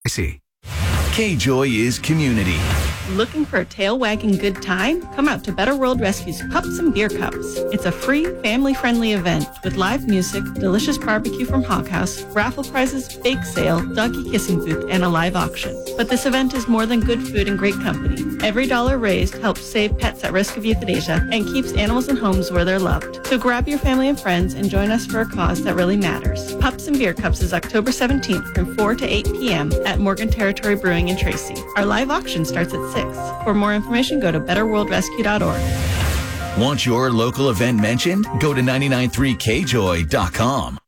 I see. K-Joy is community. Looking for a tail-wagging good time? Come out to Better World Rescue's Pups and Beer Cups. It's a free, family-friendly event with live music, delicious barbecue from Hog House, raffle prizes, bake sale, doggy kissing booth, and a live auction. But this event is more than good food and great company. Every dollar raised helps save pets at risk of euthanasia and keeps animals in homes where they're loved. So grab your family and friends and join us for a cause that really matters. Pups and Beer Cups is October 17th from 4 to 8 p.m. at Morgan Territory Brewing in Tracy. Our live auction starts at 6. For more information, go to betterworldrescue.org. Want your local event mentioned? Go to 993kjoy.com.